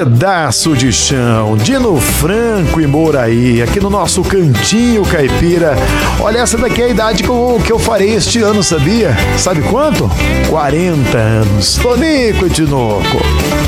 Pedaço de Chão, Dino Franco e Moraí, aqui no nosso Cantinho Caipira. Olha, essa daqui é a idade que eu farei este ano, sabia? Sabe quanto? 40 anos. Tonico e Tinoco.